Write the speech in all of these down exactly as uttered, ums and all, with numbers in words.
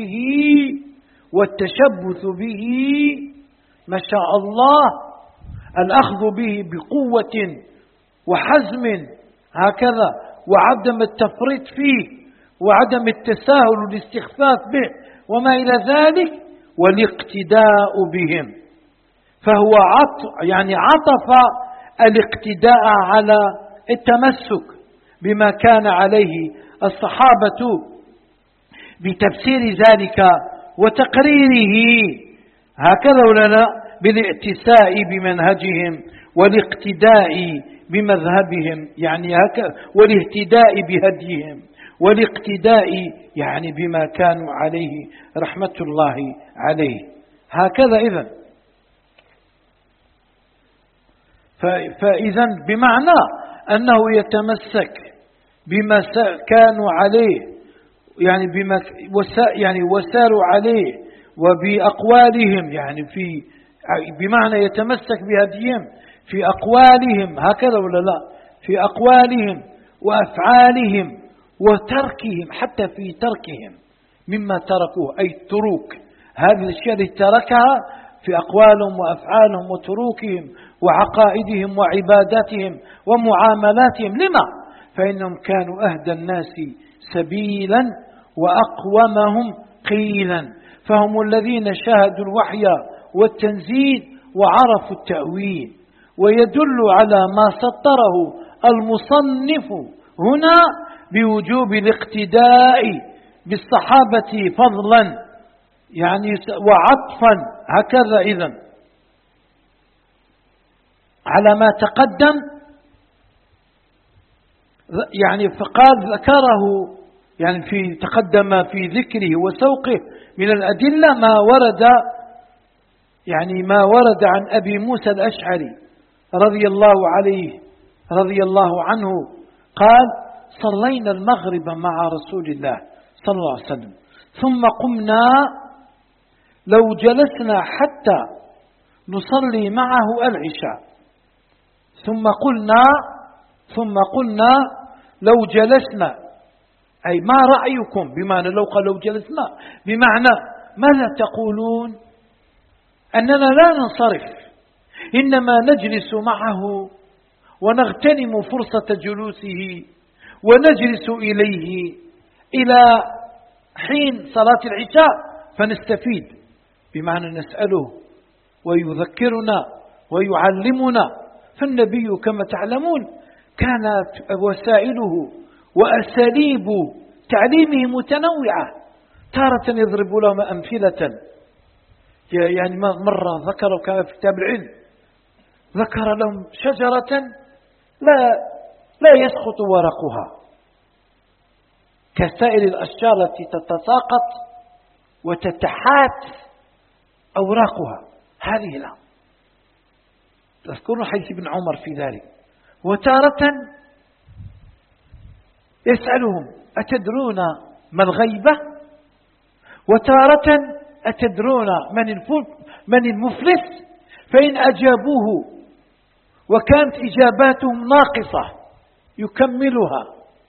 والتشبث به ما شاء الله، الأخذ به بقوة وحزم هكذا، وعدم التفريط فيه، وعدم التساهل والاستخفاف به وما إلى ذلك، والاقتداء بهم. فهو عطف يعني عطف الاقتداء على التمسك بما كان عليه الصحابة بتفسير ذلك وتقريره، هكذا ولا لا؟ بالاعتساء بمنهجهم والاقتداء بمذهبهم، يعني هكذا، والاهتداء بهديهم، والاقتداء يعني بما كانوا عليه رحمة الله عليه، هكذا. إذن فإذا بمعنى أنه يتمسك بما كانوا عليه، يعني بما يعني وساروا عليه، وبأقوالهم، يعني في بمعنى يتمسك بهديهم في أقوالهم، هكذا ولا لا؟ في أقوالهم وأفعالهم وتركهم، حتى في تركهم مما تركوه، أي التروك، هذه الأشياء التي تركها في أقوالهم وأفعالهم وتروكهم وعقائدهم وعباداتهم ومعاملاتهم. لما؟ فإنهم كانوا أهدى الناس سبيلا وأقومهم قيلا، فهم الذين شاهدوا الوحي والتنزيل وعرفوا التأويل. ويدل على ما سطره المصنف هنا بوجوب الاقتداء بالصحابة فضلا يعني وعطفا، هكذا. إذن على ما تقدم، يعني فقال ذكره يعني في تقدم في ذكره وسوقه من الأدلة ما ورد، يعني ما ورد عن أبي موسى الأشعري رضي الله عليه رضي الله عنه قال: صلينا المغرب مع رسول الله صلى الله عليه وسلم، ثم قمنا لو جلسنا حتى نصلي معه العشاء، ثم قلنا ثم قلنا لو جلسنا، أي ما رأيكم، بمعنى لو قال لو جلسنا بمعنى ماذا تقولون؟ أننا لا ننصرف، إنما نجلس معه ونغتنم فرصة جلوسه ونجلس إليه إلى حين صلاة العشاء فنستفيد، بمعنى نسأله ويذكرنا ويعلمنا. فالنبي كما تعلمون كانت وسائله وأساليب تعليمه متنوعة، تارة يضرب لهم أمثلة، يعني مرة ذكروا كما في كتاب العلم، ذكر لهم شجرة لا لا يسقط ورقها كسائر الأشجار التي تتساقط وتتحات أوراقها، هذه لا. تذكرون حديث ابن عمر في ذلك. وتارة يسألهم: أتدرون ما الغيبة؟ وتارة: أتدرون من المفلس؟ فإن أجابوه وكانت إجاباتهم ناقصة يكملها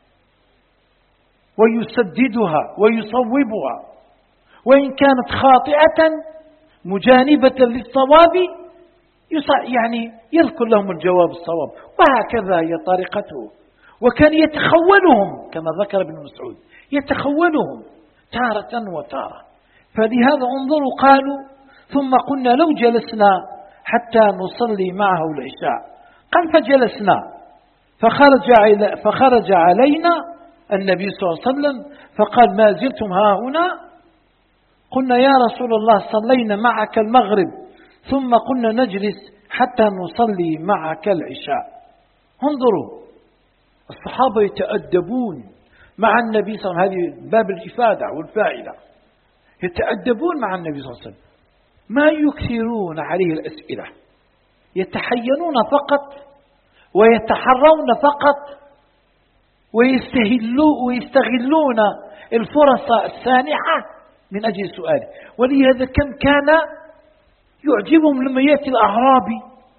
ويسددها ويصوبها، وإن كانت خاطئة مجانبة للصواب يعني يذكر لهم الجواب الصواب، وهكذا هي طريقته. وكان يتخولهم كما ذكر ابن مسعود، يتخولهم تارة وتارة. فلهذا انظروا قالوا: ثم قلنا لو جلسنا حتى نصلي معه العشاء، قال فجلسنا، فخرج, فخرج علينا النبي صلى الله عليه وسلم فقال: ما زلتم ها هنا؟ قلنا: يا رسول الله صلينا معك المغرب ثم قلنا نجلس حتى نصلي معك العشاء. انظروا الصحابة يتأدبون مع النبي صلى الله عليه وسلم، هذه باب الإفادة والفائدة، يتأدبون مع النبي صلى الله عليه وسلم، ما يكثرون عليه الأسئلة، يتحينون فقط ويتحرون فقط ويستغلون الفرص السانحة من أجل سؤاله. ولهذا كم كان يعجبهم لما يأتي الأعرابي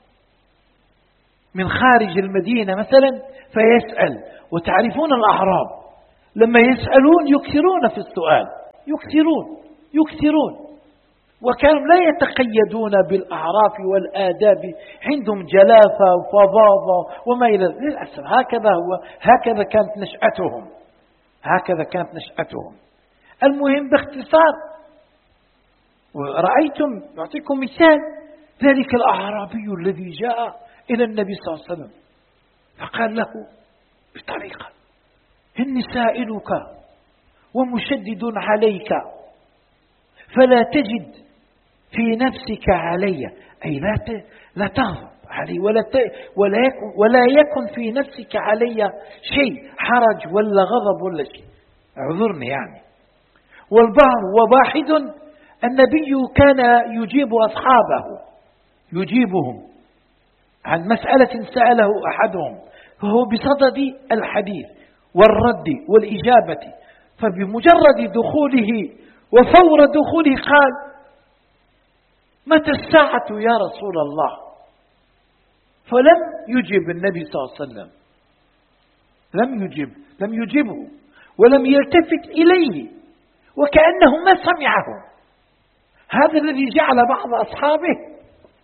من خارج المدينة مثلا فيسأل، وتعرفون الأعراب لما يسألون يكثرون في السؤال، يكثرون يكثرون، وكانوا لا يتقيدون بالأعراف والآداب، عندهم جلافة وفظاظة وما إلى ذلك. للأسف هكذا هو، هكذا كانت نشأتهم، هكذا كانت نشأتهم. المهم باختصار، ورأيتم أعطيكم مثال، ذلك الأعرابي الذي جاء إلى النبي صلى الله عليه وسلم فقال له بطريقة: إني سائلك ومشدد عليك فلا تجد في نفسك علي، أي لا لا تغضب علي ولا ولا يكن ولا يكن في نفسك علي شيء حرج ولا غضب ولا شيء، اعذرني يعني. والبعض وواحد النبي كان يجيب أصحابه، يجيبهم عن مسألة سأله أحدهم، فهو بصدد الحديث والرد والإجابة، فبمجرد دخوله وفور دخوله قال: متى الساعة يا رسول الله؟ فلم يجب النبي صلى الله عليه وسلم، لم يجب لم يجبه ولم يلتفت إليه، وكأنه ما سمعه. هذا الذي جعل بعض أصحابه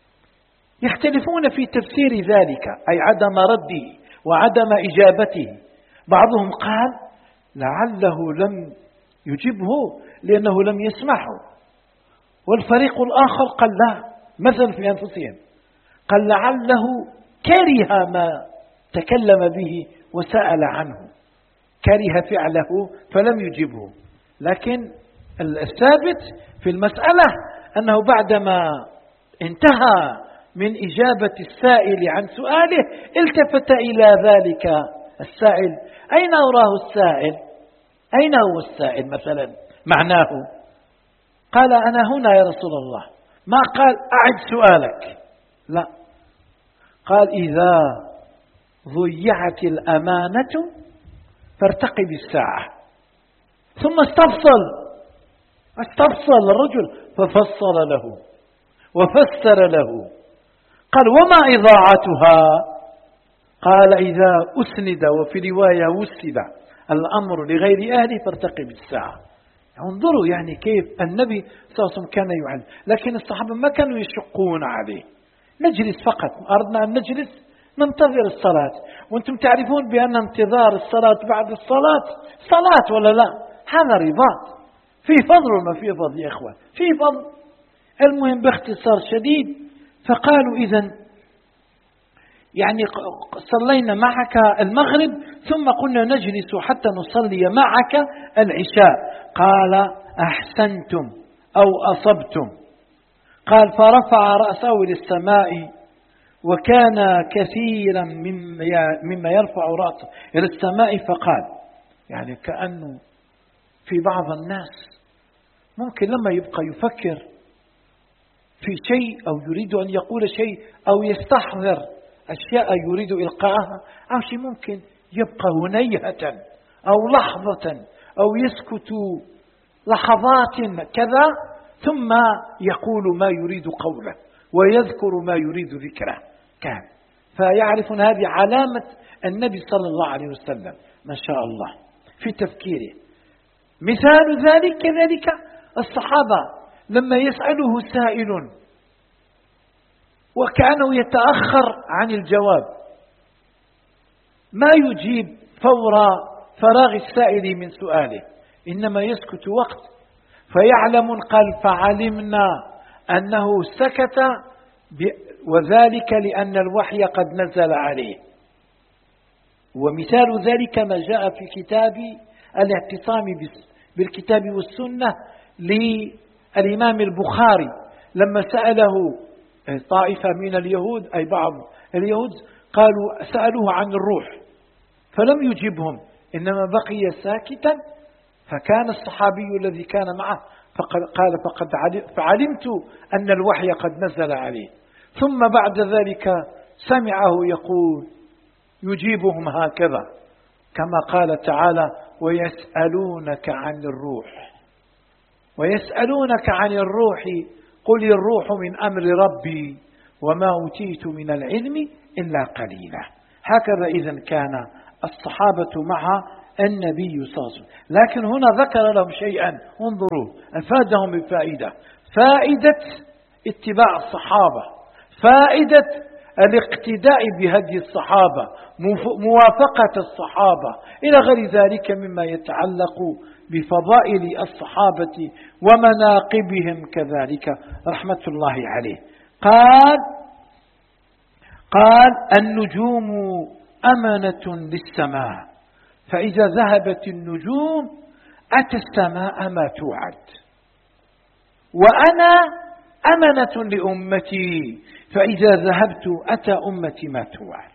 يختلفون في تفسير ذلك، أي عدم رده وعدم إجابته. بعضهم قال لعله لم يجبه لأنه لم يسمعه، والفريق الآخر قال لا، مثل في أنفسهم، قال لعله كره ما تكلم به وسأل عنه، كره فعله فلم يجبه. لكن الثابت في المسألة أنه بعدما انتهى من إجابة السائل عن سؤاله التفت إلى ذلك السائل: أين أراه السائل؟ أين هو السائل مثلا؟ معناه قال: أنا هنا يا رسول الله. ما قال أعد سؤالك، لا، قال: إذا ضيعت الأمانة فارتقب الساعة. ثم استفصل استفصل الرجل ففصل له وفسر له، قال: وما إضاعتها؟ قال: إذا أسند، وفي رواية وسد الأمر لغير أهله فارتقب الساعة. انظروا يعني كيف النبي صلى الله عليه وسلم كان يعلم، لكن الصحابة ما كانوا يشقون عليه. نجلس فقط، أردنا أن نجلس ننتظر الصلاة، وأنتم تعرفون بأن انتظار الصلاة بعد الصلاة صلاة ولا لا؟ هذا رباط، في فضل وما في فضل يا إخوان، في فضل. المهم باختصار شديد، فقالوا: إذن يعني صلينا معك المغرب ثم قلنا نجلس حتى نصلي معك العشاء. قال: أحسنتم أو أصبتم. قال: فرفع رأسه للسماء، وكان كثيرا مما يرفع رأسه إلى السماء، فقال، يعني كأنه في بعض الناس ممكن لما يبقى يفكر في شيء أو يريد أن يقول شيء أو يستحضر أشياء يريد إلقاءها أو شيء، ممكن يبقى هنيهة أو لحظة أو يسكت لحظات كذا، ثم يقول ما يريد قوله ويذكر ما يريد ذكره. كان فيعرفون هذه علامة النبي صلى الله عليه وسلم ما شاء الله في تفكيره. مثال ذلك كذلك الصحابة لما يسأله سائل وكأنه يتأخر عن الجواب، ما يجيب فور فراغ السائل من سؤاله، إنما يسكت وقت فيعلم. قال: فعلمنا أنه سكت، وذلك لأن الوحي قد نزل عليه. ومثال ذلك ما جاء في كتاب الاعتصام بالكتاب والسنة للإمام البخاري لما سأله طائفة من اليهود، أي بعض اليهود، قالوا سألوه عن الروح فلم يجبهم، إنما بقي ساكتا. فكان الصحابي الذي كان معه فقال فقد فعلمت أن الوحي قد نزل عليه. ثم بعد ذلك سمعه يقول يجيبهم هكذا كما قال تعالى: ويسألونك عن الروح ويسألونك عن الروح قل الروح من أمر ربي وما أوتيت من العلم إلا قليلا. هكذا إذن كان الصحابة مع النبي صلى الله عليه وسلم. لكن هنا ذكر لهم شيئا، انظروا أفادهم بفائدة، فائدة اتباع الصحابة، فائدة الاقتداء بهدي الصحابة، موافقة الصحابة إلى غير ذلك مما يتعلق بفضائل الصحابة ومناقبهم كذلك رحمة الله عليه. قال قال النجوم أمنة للسماء، فإذا ذهبت النجوم أتى السماء ما توعد، وأنا أمنة لأمتي، فإذا ذهبت أتى أمتي ما توعد.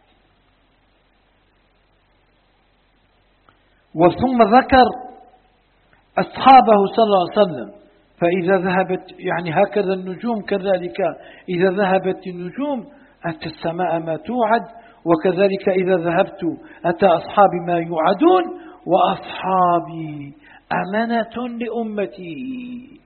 وثم ذكر أصحابه صلى الله عليه وسلم، فإذا ذهبت يعني هكذا النجوم كذلك إذا ذهبت النجوم أتى السماء ما توعد، وكذلك إذا ذهبت أتى أصحابي ما يوعدون، وأصحابي أمنة لأمتي،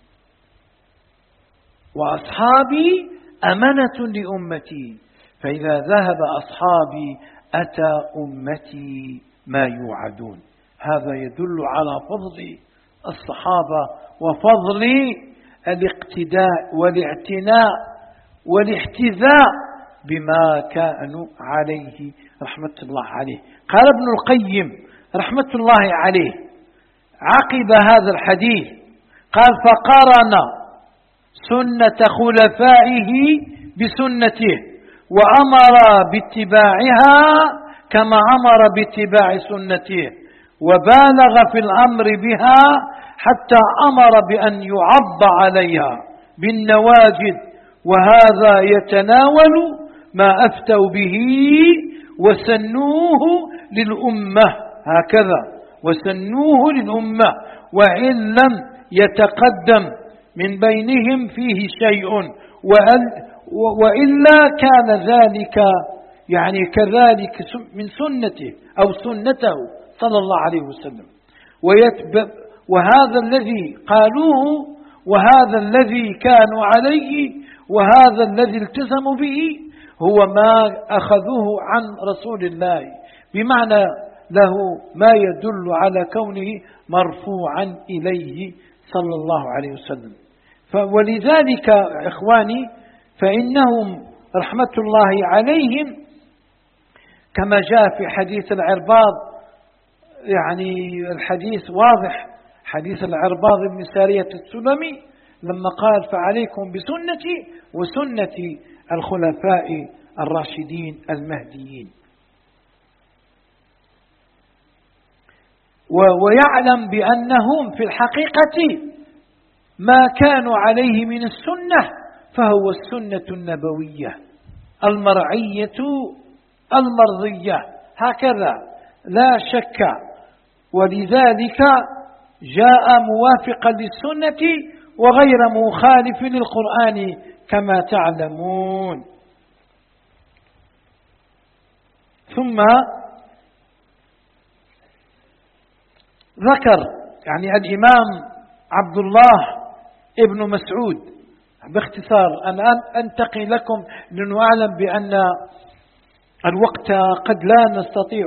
وأصحابي أمنة لأمتي، فإذا ذهب أصحابي أتى أمتي ما يوعدون. هذا يدل على فضل الصحابة وفضل الاقتداء والاعتناء والاحتذاء بما كانوا عليه رحمة الله عليه. قال ابن القيم رحمة الله عليه عقب هذا الحديث قال فقارن سنة خلفائه بسنته وأمر باتباعها كما أمر باتباع سنته، وبالغ في الأمر بها حتى أمر بأن يعض عليها بالنواجذ، وهذا يتناول ما أفتوا به وسنوه للأمة، هكذا وسنوه للأمة، وإن لم يتقدم من بينهم فيه شيء، وإلا كان ذلك يعني كذلك من سنته أو سنته صلى الله عليه وسلم. وهذا الذي قالوه وهذا الذي كانوا عليه وهذا الذي التزموا به هو ما أخذوه عن رسول الله، بمعنى له ما يدل على كونه مرفوعا إليه صلى الله عليه وسلم. ولذلك إخواني فإنهم رحمة الله عليهم كما جاء في حديث العرباض، يعني الحديث واضح، حديث العرباض بن سارية السلمي لما قال فعليكم بسنتي وسنة الخلفاء الراشدين المهديين. ويعلم بأنهم في الحقيقة ما كانوا عليه من السنة فهو السنة النبوية المرعية المرضية، هكذا لا شك. ولذلك جاء موافقا للسنة وغير مخالف للقرآن كما تعلمون. ثم ذكر يعني الإمام عبد الله ابن مسعود باختصار. أنا أنتقي لكم لأنه أعلم بأن الوقت قد لا نستطيع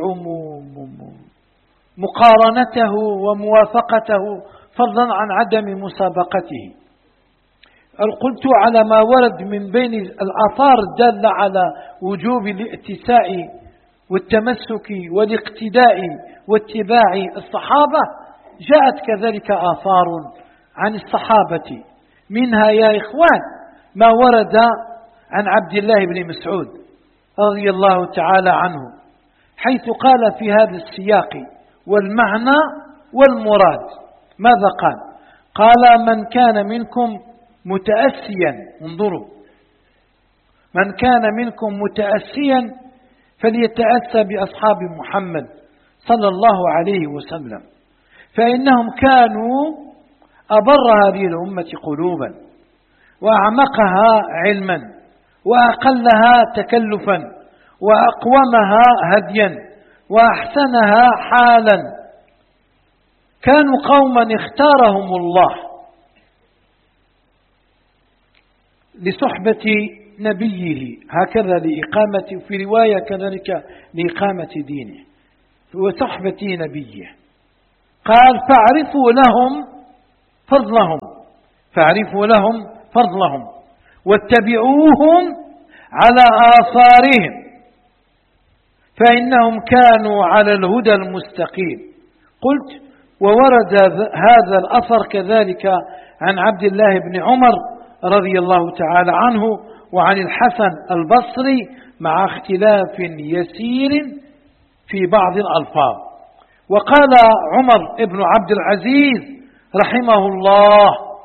مقارنته وموافقته فضلا عن عدم مسابقته. قلت على ما ورد من بين الآثار الدالة على وجوب الائتساء والتمسك والاقتداء واتباع الصحابة جاءت كذلك آثار عن الصحابة، منها يا إخوان ما ورد عن عبد الله بن مسعود رضي الله تعالى عنه، حيث قال في هذا السياق والمعنى والمراد ماذا قال؟ قال من كان منكم متأسيا، انظروا، من كان منكم متأسيا فليتأسى بأصحاب محمد صلى الله عليه وسلم، فإنهم كانوا أبر هذه الأمة قلوبا وأعمقها علما وأقلها تكلفا وأقومها هديا وأحسنها حالا، كانوا قوما اختارهم الله لصحبة نبيه، هكذا لإقامة في رواية كذلك لإقامة دينه وصحبة نبيه. قال فاعرفوا لهم فضلهم فاعرفوا لهم فضلهم واتبعوهم على آثارهم فإنهم كانوا على الهدى المستقيم. قلت وورد هذا الأثر كذلك عن عبد الله بن عمر رضي الله تعالى عنه وعن الحسن البصري مع اختلاف يسير في بعض الألفاظ. وقال عمر بن عبد العزيز رحمه الله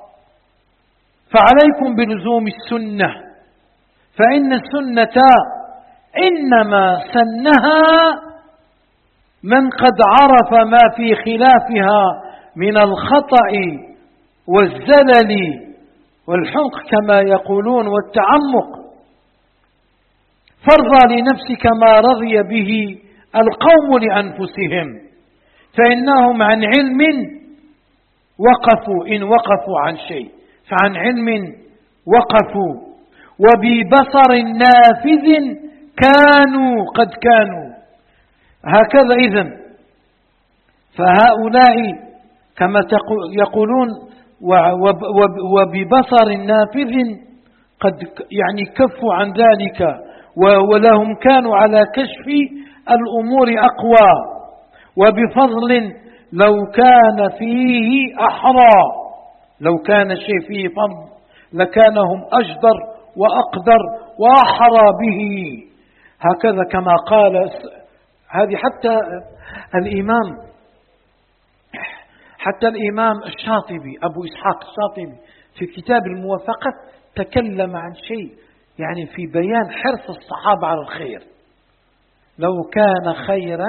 فعليكم بلزوم السنة فإن السنة إنما سنها من قد عرف ما في خلافها من الخطأ والزلل والحمق كما يقولون والتعمق، فارضى لنفسك ما رضي به القوم لأنفسهم فإنهم عن علم وقفوا إن وقفوا عن شيء فعن علم وقفوا وببصر نافذ كانوا قد كانوا. هكذا إذن فهؤلاء كما يقولون وببصر نافذ قد يعني كفوا عن ذلك ولهم كانوا على كشف الأمور أقوى وبفضل لو كان فيه أحرى لو كان الشيء فيه فضل لكانهم أجدر وأقدر وأحرى به. هكذا كما قال هذه حتى الإمام حتى الإمام الشاطبي أبو إسحاق الشاطبي في كتاب الموافقة تكلم عن شيء يعني في بيان حرص الصحابة على الخير. لو كان خيرا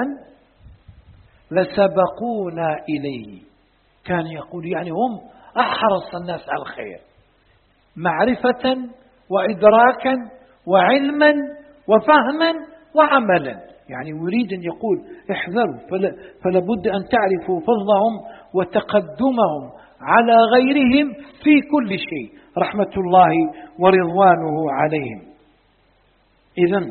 لسبقونا إليه، كان يقول يعني هم أحرص الناس على الخير معرفة وإدراكا وعلما وفهما وعملا. يعني يريد أن يقول احذروا فلا, فلا بد أن تعرفوا فضلهم وتقدمهم على غيرهم في كل شيء رحمة الله ورضوانه عليهم. إذن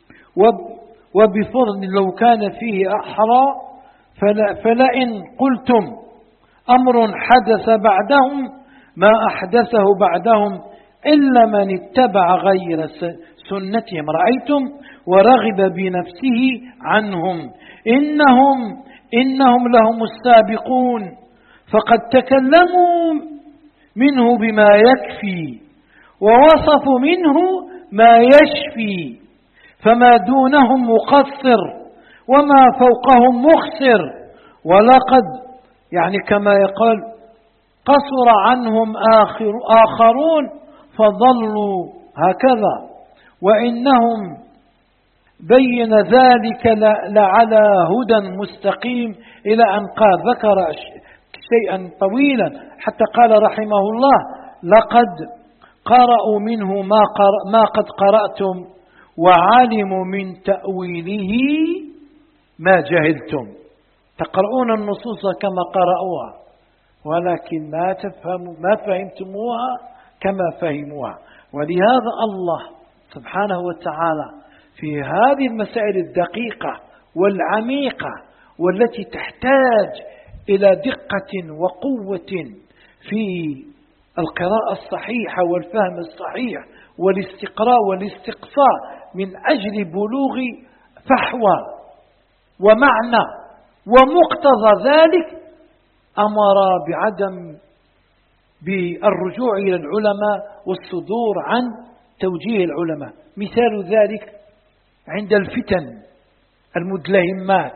وبفضل لو كان فيه أحرى فلا فلئن قلتم أمر حدث بعدهم ما أحدثه بعدهم إلا من اتبع غير سنتهم رأيتم ورغب بنفسه عنهم إنهم إنهم لهم السابقون فقد تكلموا منه بما يكفي ووصفوا منه ما يشفي فما دونهم مقصر وما فوقهم مخسر ولقد يعني كما يقال قصر عنهم آخر آخرون فضلوا هكذا وإنهم بين ذلك لعلى هدى مستقيم إلى أن قال ذكر شيئا طويلا حتى قال رحمه الله لقد قرأوا منه ما, قرأ ما قد قرأتم وعلموا من تأويله ما جهلتم. تقرؤون النصوص كما قرأوها ولكن ما تفهموا ما فهمتموها كما فهموها. ولهذا الله سبحانه وتعالى في هذه المسائل الدقيقة والعميقة والتي تحتاج إلى دقة وقوة في القراءة الصحيحة والفهم الصحيح والاستقراء والاستقصاء من أجل بلوغ فحوى ومعنى ومقتضى ذلك أمر بعدم بالرجوع إلى العلماء والصدور عن توجيه العلماء. مثال ذلك عند الفتن المدلهمات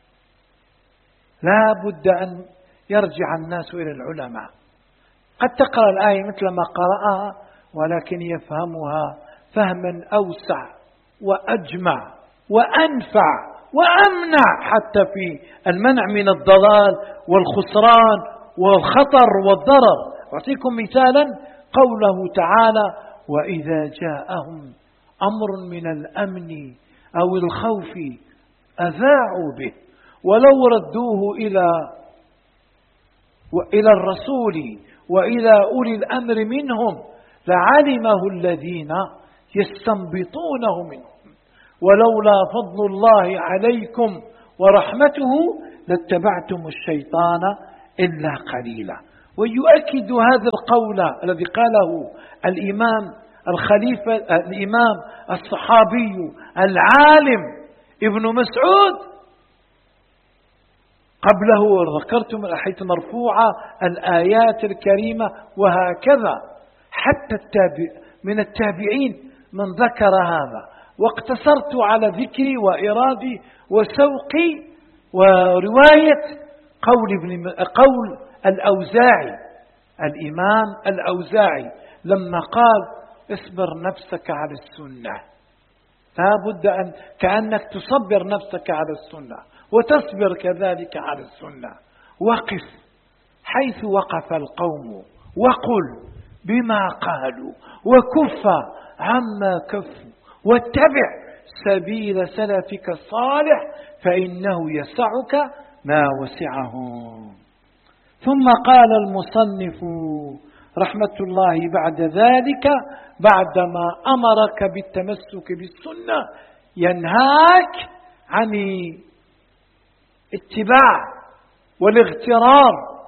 لا بد أن يرجع الناس إلى العلماء. قد تقرأ الآية مثل ما قرأها ولكن يفهمها فهما أوسع وأجمع وأنفع وأمنع حتى في المنع من الضلال والخسران والخطر والضرر. أعطيكم مثالا قوله تعالى وإذا جاءهم أمر من الأمن أو الخوف أذاعوا به ولو ردوه إلى إلى الرسول وإلى أولي الأمر منهم لعلمه الذين يستنبطونه منهم ولولا فضل الله عليكم ورحمته لاتبعتم الشيطان إلا قليلا. ويؤكد هذا القول الذي قاله الإمام الخليفة الإمام الصحابي العالم ابن مسعود قبله ذكرت من الأحاديث المرفوعة الآيات الكريمة، وهكذا حتى التابع من التابعين من ذكر هذا. واقتصرت على ذكري وإرادي وسوقي ورواية قول ابن قول الأوزاعي الإمام الأوزاعي لما قال اصبر نفسك على السنة، لا بد أن كأنك تصبر نفسك على السنة وتصبر كذلك على السنة. وقف حيث وقف القوم وقل بما قالوا وكف عما كفوا واتبع سبيل سلفك الصالح فإنه يسعك ما وسعهم. ثم قال المصنف رحمة الله بعد ذلك بعدما أمرك بالتمسك بالسنة ينهاك عن اتباع والاغترار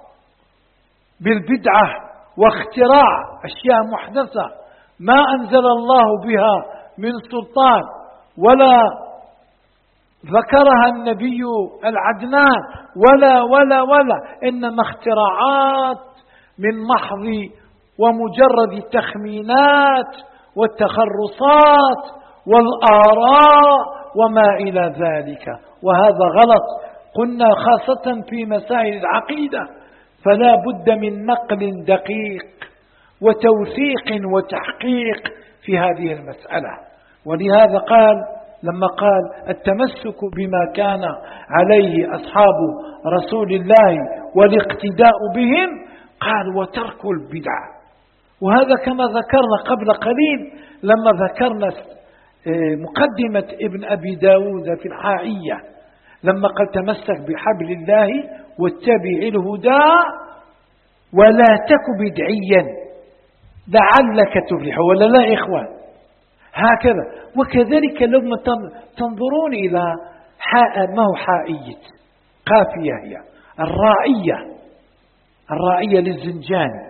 بالبدعة واختراع أشياء محدثة ما أنزل الله بها من سلطان ولا ذكرها النبي العدنان ولا ولا ولا إنما اختراعات من محض ومجرد التخمينات والتخرصات والآراء وما إلى ذلك، وهذا غلط. قلنا خاصة في مسائل العقيدة فلا بد من نقل دقيق وتوثيق وتحقيق في هذه المسألة. ولهذا قال لما قال التمسك بما كان عليه أصحاب رسول الله والاقتداء بهم قال وترك البدع. وهذا كما ذكرنا قبل قليل لما ذكرنا مقدمة ابن أبي داود في الحائية لما قال تمسك بحبل الله واتبع الهدى ولا تك بدعيا لعلك تفلح، ولا لا إخوان؟ هكذا. وكذلك لما تنظرون إلى حاء ما هو حائية قافية هي الرائية الرائية للزنجاني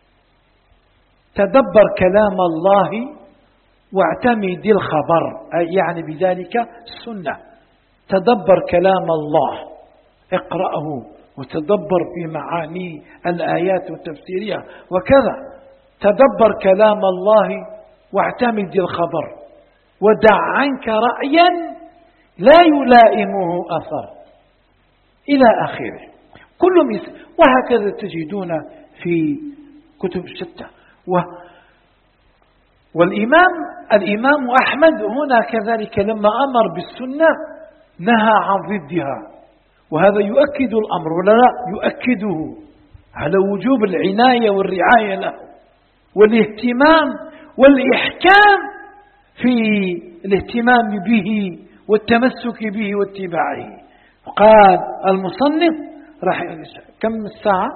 تدبر كلام الله واعتمد الخبر، يعني بذلك السنة. تدبر كلام الله اقرأه وتدبر في معاني الآيات وتفسيرها وكذا. تدبر كلام الله واعتمد الخبر ودع عنك رأيا لا يلائمه أثر إلى آخره. كل مثل وهكذا تجدون في كتب الشتى. والإمام الإمام أحمد هنا كذلك لما أمر بالسنة نهى عن ضدها، وهذا يؤكد الأمر ولا لا؟ يؤكده على وجوب العناية والرعاية له والاهتمام والإحكام في الاهتمام به والتمسك به واتباعه. قال المصنف رحمه الله كم الساعة؟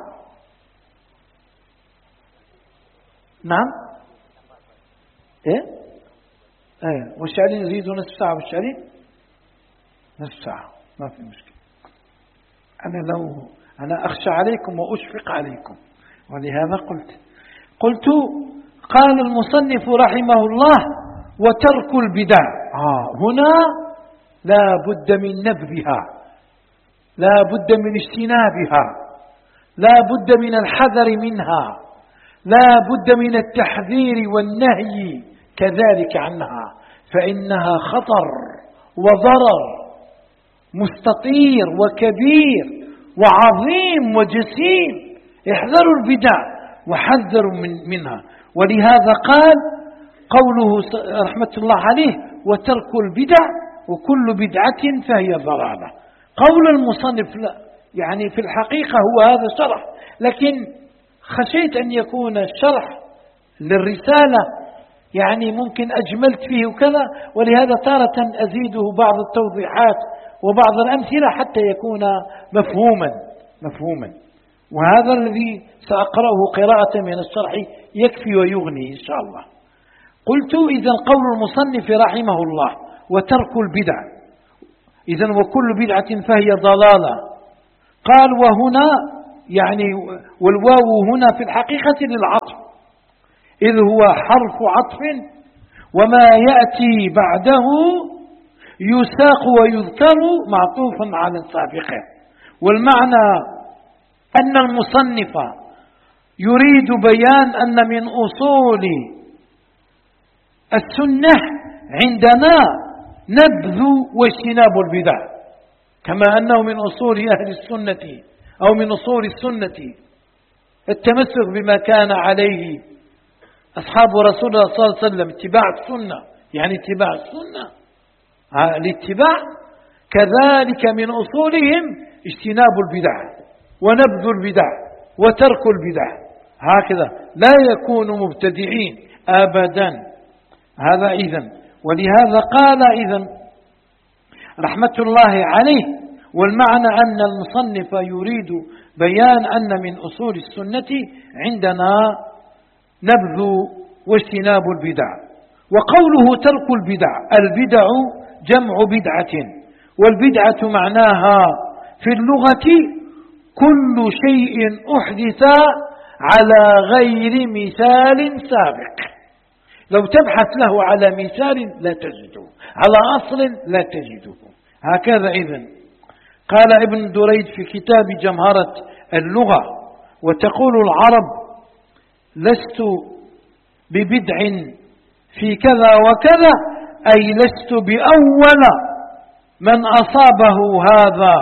نعم ايه ايه والشعرين يزيد نصف ساعة والشعرين نصف ساعة ما في مشكلة. أنا لو أنا أخشى عليكم وأشفق عليكم ولهذا قلت قلت قال المصنف رحمه الله وترك البدع. آه هنا لا بد من نبذها، لا بد من اجتنابها، لا بد من الحذر منها، لا بد من التحذير والنهي كذلك عنها، فإنها خطر وضرر مستطير وكبير وعظيم وجسيم. احذروا البدع وحذروا من منها. ولهذا قال قوله رحمة الله عليه وترك البدع وكل بدعة فهي ضلالة. قول المصنف لا يعني في الحقيقة هو هذا شرح، لكن خشيت أن يكون الشرح للرسالة يعني ممكن أجملت فيه وكذا، ولهذا تارة أزيده بعض التوضيحات وبعض الأمثلة حتى يكون مفهوما مفهوما وهذا الذي سأقرأه قراءة من الشرح يكفي ويغني إن شاء الله. قلت إذن قول المصنف رحمه الله وترك البدع، إذن وكل بدعة فهي ضلالة قال وهنا يعني والواو هنا في الحقيقة للعطف، إذ هو حرف عطف وما يأتي بعده يساق ويذكر معطوفا على السابق. والمعنى أن المصنف يريد بيان أن من أصول السنة عندنا نبذ واجتناب البدع، كما أنه من أصول أهل السنة أو من أصول السنة التمسك بما كان عليه أصحاب رسول الله صلى الله عليه وسلم، اتباع السنة يعني اتباع السنة الاتباع، كذلك من أصولهم اجتناب البدع ونبذ البدع وترك البدع، هكذا لا يكون مبتدعين أبدا. هذا إذن، ولهذا قال إذن رحمة الله عليه، والمعنى أن المصنف يريد بيان أن من أصول السنة عندنا نبذ واجتناب البدع. وقوله ترك البدع، البدع جمع بدعة، والبدعة معناها في اللغة كل شيء أحدث على غير مثال سابق. لو تبحث له على مثال لا تجده، على أصل لا تجده. هكذا إذن قال ابن دريد في كتاب جمهرة اللغة: وتقول العرب لست ببدع في كذا وكذا، أي لست بأول من أصابه هذا،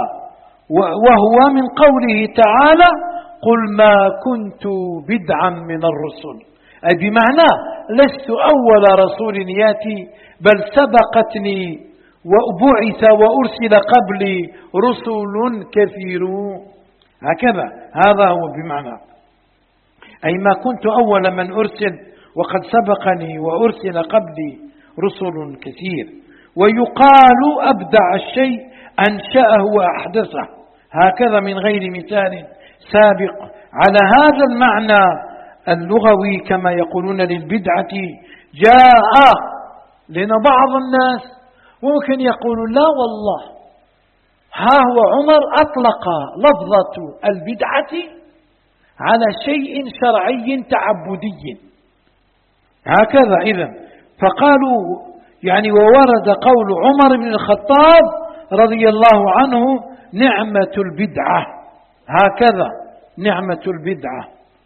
وهو من قوله تعالى: قل ما كنت بدعا من الرسل، أي بمعنى لست أول رسول ياتي، بل سبقتني وبعث وأرسل قبلي رسل كثيرون. هكذا هذا هو بمعنى، أي ما كنت أول من أرسل، وقد سبقني وأرسل قبلي رسل كثير. ويقال أبدع الشيء أنشأه وأحدثه، هكذا من غير مثال سابق، على هذا المعنى اللغوي كما يقولون للبدعة جاء. لأن بعض الناس ممكن يقول لا والله، ها هو عمر أطلق لفظة البدعة على شيء شرعي تعبدي، هكذا إذن. فقالوا يعني وورد قول عمر بن الخطاب رضي الله عنه: نعمة البدعة، هكذا نعمة البدعة.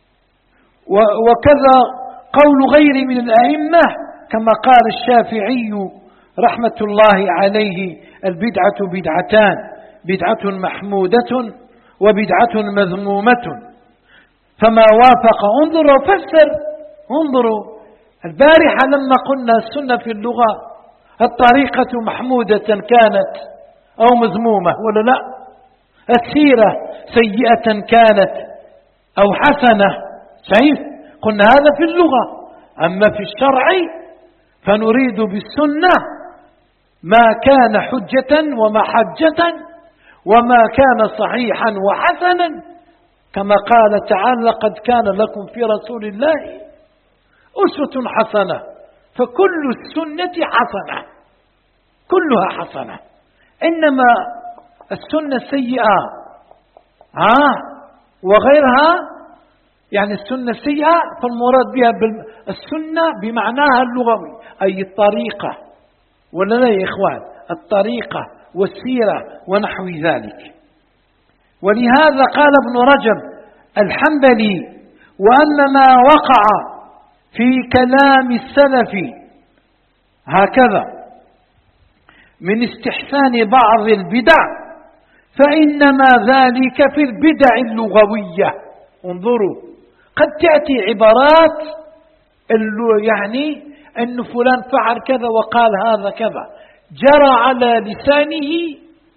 وكذا قول غير من الأئمة كما قال الشافعي رحمة الله عليه: البدعة بدعتان، بدعة محمودة وبدعة مذمومة، فما وافق. انظروا فسر، انظروا البارحة لما قلنا السنة في اللغة الطريقة محمودة كانت أو مذمومة ولا لا؟ السيرة سيئة كانت أو حسنة، صحيح؟ قلنا هذا في اللغة. أما في الشرع فنريد بالسنة ما كان حجة ومحجة وما كان صحيحا وحسنا، كما قال تعالى: لقد كان لكم في رسول الله أسوة حسنة. فكل السنة حسنة، كلها حسنة. إنما السنة السيئة ها وغيرها، يعني السنة السيئة فالمراد بها السنة بمعناها اللغوي، أي الطريقة، ولا لا يا إخوان؟ الطريقة والسيرة ونحو ذلك. ولهذا قال ابن رجب الحنبلي: وأن ما وقع في كلام السلف هكذا من استحسان بعض البدع فإنما ذلك في البدع اللغوية. انظروا، قد تأتي عبارات يعني أن فلان فعل كذا وقال هذا كذا، جرى على لسانه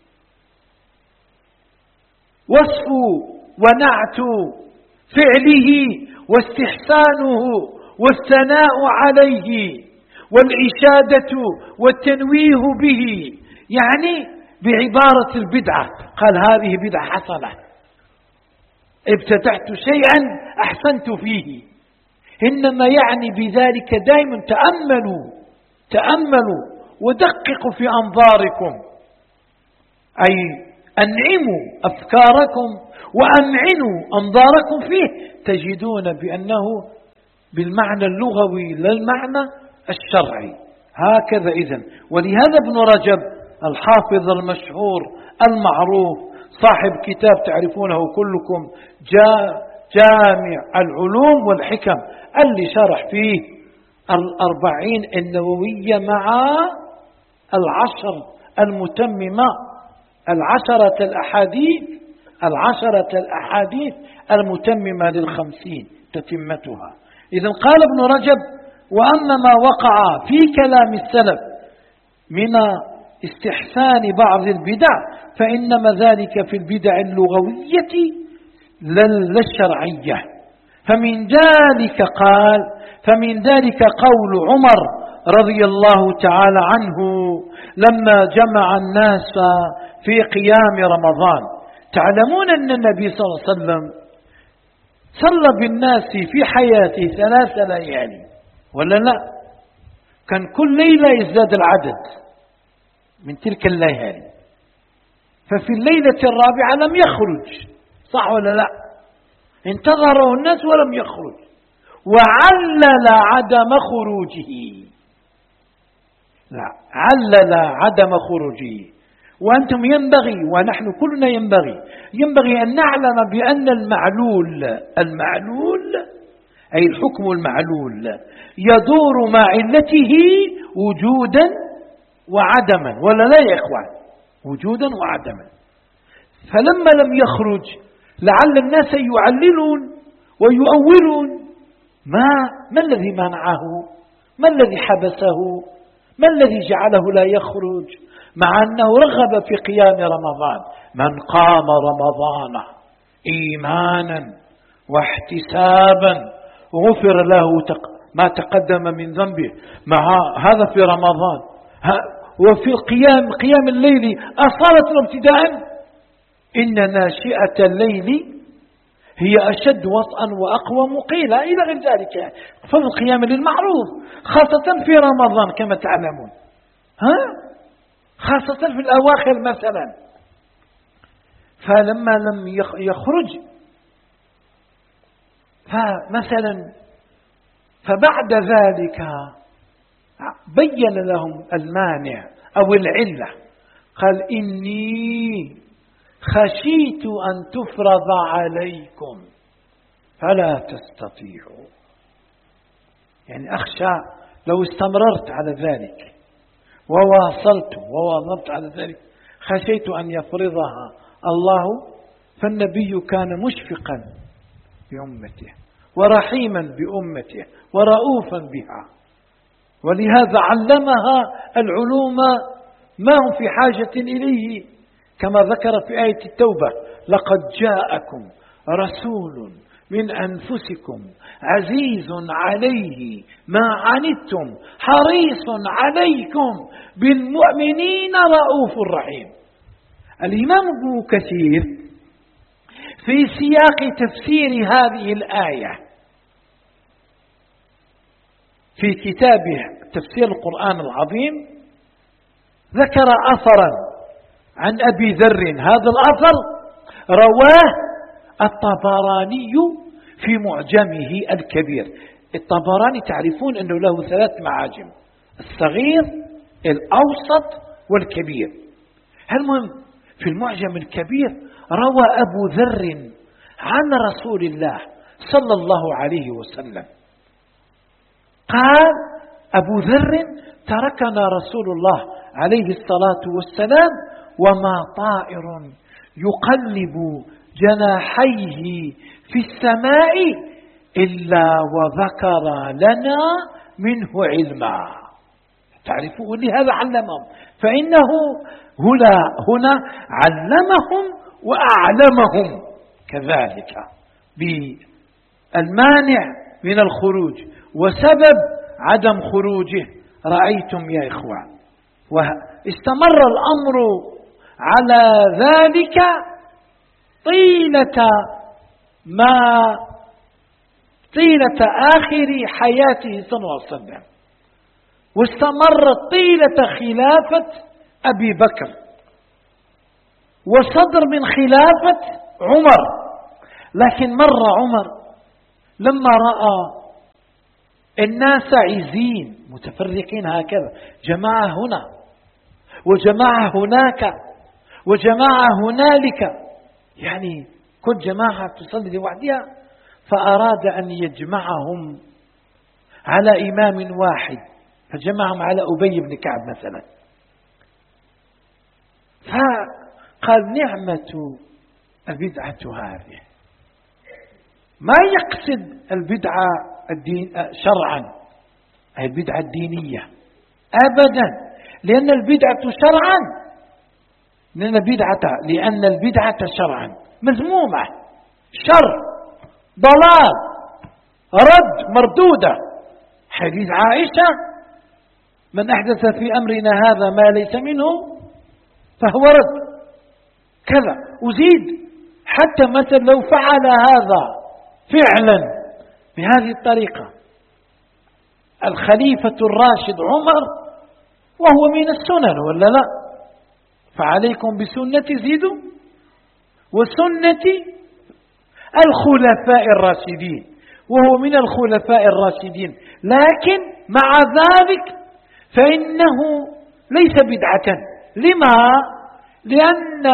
وصف ونعت فعله واستحسانه والثناء عليه والإشادة والتنويه به، يعني بعبارة البدعة. قال هذه بدعة حسنة، ابتدعت شيئا أحسنت فيه. إنما يعني بذلك دائما تأملوا تأملوا ودققوا في أنظاركم، أي أنعموا أفكاركم وأمعنوا أنظاركم فيه، تجدون بأنه بالمعنى اللغوي لا المعنى الشرعي. هكذا إذن. ولهذا ابن رجب الحافظ المشهور المعروف صاحب كتاب تعرفونه كلكم جامع العلوم والحكم، اللي شرح فيه الأربعين النووية مع العشر المتممة، العشرة الأحاديث العشرة الأحاديث المتممة للخمسين تتمتها. إذن قال ابن رجب: وأما ما وقع في كلام السلف من استحسان بعض البدع فإنما ذلك في البدع اللغوية لا الشرعية. فمن ذلك قال فمن ذلك قول عمر رضي الله تعالى عنه لما جمع الناس في قيام رمضان. تعلمون أن النبي صلى الله عليه وسلم صلى بالناس في حياته ثلاث ليالي ولا لا؟ كان كل ليلة يزداد العدد من تلك الليالي، ففي الليلة الرابعة لم يخرج، صح ولا لا؟ انتظره الناس ولم يخرج، وعلل عدم خروجه، لا علل عدم خروجه. وأنتم ينبغي ونحن كلنا ينبغي ينبغي أن نعلم بأن المعلول المعلول أي الحكم المعلول يدور مع علته وجودا وعدما، ولا لا يا إخوان؟ وجودا وعدما. فلما لم يخرج لعل الناس يعللون ويؤولون ما ما الذي منعه، ما الذي حبسه، ما الذي جعله لا يخرج، مع أنه رغب في قيام رمضان. من قام رمضان إيمانا واحتسابا غفر له ما تقدم من ذنبه. مع هذا في رمضان، وفي القيام قيام الليل أصالة ابتداء. إن ناشئة الليل هي أشد وطئا وأقوى مقيلة إلى غير ذلك. فالقيام للمعروف خاصة في رمضان كما تعلمون، ها خاصة في الأواخر مثلا. فلما لم يخرج فمثلا فبعد ذلك بين لهم المانع أو العلة، قال: إني خشيت أن تفرض عليكم فلا تستطيعوا. يعني أخشى لو استمررت على ذلك وواصلت وواظبت على ذلك، خشيت أن يفرضها الله. فالنبي كان مشفقا بأمته ورحيما بأمته ورؤوفا بها، ولهذا علمها العلوم ما هم في حاجة إليه، كما ذكر في آية التوبة: لقد جاءكم رسول من أنفسكم عزيز عليه ما عنتم حريص عليكم بالمؤمنين رؤوف رحيم. الإمام ابن كثير في سياق تفسير هذه الآية في كتابه تفسير القرآن العظيم ذكر أثرا عن أبي ذر. هذا الأثر رواه الطبراني في معجمه الكبير. الطبراني تعرفون أنه له ثلاث معاجم: الصغير الأوسط والكبير. المهم في المعجم الكبير روى أبو ذر عن رسول الله صلى الله عليه وسلم قال: أبو ذر تركنا رسول الله عليه الصلاة والسلام وما طائر يقلب جناحيه في السماء إلا وذكر لنا منه علما. تعرفوا لهذا علمهم، فإنه هنا, هنا علمهم وأعلمهم كذلك بالمانع من الخروج وسبب عدم خروجه. رأيتم يا إخوان، واستمر الأمر على ذلك طيلة ما طيلة آخر حياته صلى الله عليه وسلم، واستمر طيلة خلافة أبي بكر وصدر من خلافة عمر. لكن مر عمر لما رأى الناس عزين متفرقين هكذا، جماعة هنا وجماعة هناك وجماعة هنالك، يعني كل جماعة تصلي لوحدها، فأراد أن يجمعهم على إمام واحد، فجمعهم على أبي بن كعب مثلا. فقال نعمة البدعة هذه، ما يقصد البدعة الدين شرعا أي البدعة الدينية أبدا، لأن البدعة شرعا لأن البدعة لأن البدعة شرعا مذمومة، شر، ضلال، رد، مردودة. حديث عائشة: من أحدث في أمرنا هذا ما ليس منه فهو رد كذا. أزيد حتى مثلا لو فعل هذا فعلا بهذه الطريقة الخليفة الراشد عمر وهو من السنن ولا لا، فعليكم بسنة زيدوا وسنة الخلفاء الراشدين، وهو من الخلفاء الراشدين. لكن مع ذلك فإنه ليس بدعة. لما؟ لأن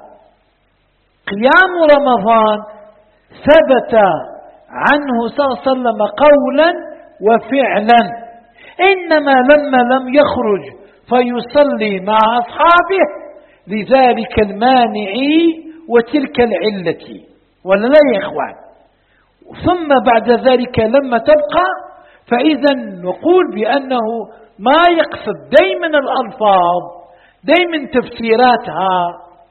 قيام رمضان ثبت عنه صلى الله عليه وسلم قولا وفعلا، إنما لما لم يخرج فيصلي مع أصحابه لذلك المانع وتلك العلة، ولا لا يا إخوان؟ ثم بعد ذلك لما تبقى فإذا نقول بأنه ما يقصد دائما الألفاظ، دائما تفسيراتها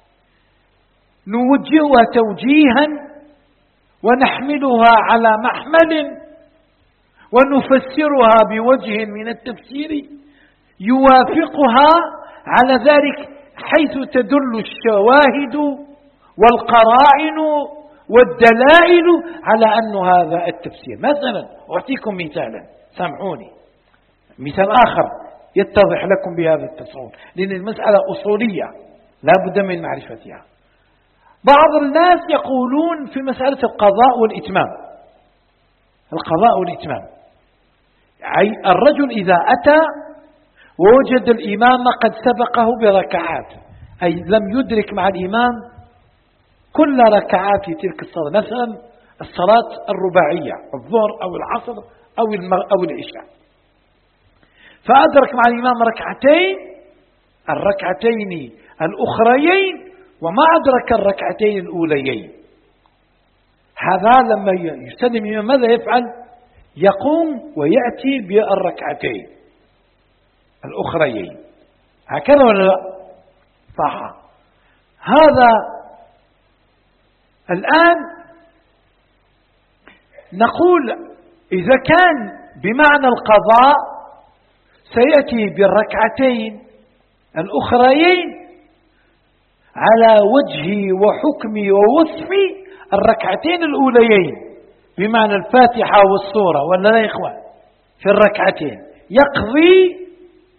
نوجهها توجيها ونحملها على محمل ونفسرها بوجه من التفسير يوافقها على ذلك، حيث تدل الشواهد والقرائن والدلائل على أن هذا التفسير. مثلا أعطيكم مثالا، سامحوني، مثال آخر يتضح لكم بهذا التصور، لأن المسألة أصولية لا بد من معرفتها. بعض الناس يقولون في مسألة القضاء والإتمام، القضاء والإتمام أي الرجل إذا أتى ووجد الإمام قد سبقه بركعات، أي لم يدرك مع الإمام كل ركعات تلك الصلاة، مثلا الصلاة الرباعية الظهر أو العصر أو أو العشاء، فأدرك مع الإمام ركعتين الركعتين الأخريين وما أدرك الركعتين الأوليين. هذا لما يسلم ماذا يفعل؟ يقوم ويأتي بالركعتين الأخريين، هكذا ولا لا؟ صح. هذا الآن نقول إذا كان بمعنى القضاء سيأتي بالركعتين الأخريين على وجه وحكم ووصف الركعتين الأوليين بمعنى الفاتحة والسورة، ولا لا يا إخوان؟ في الركعتين يقضي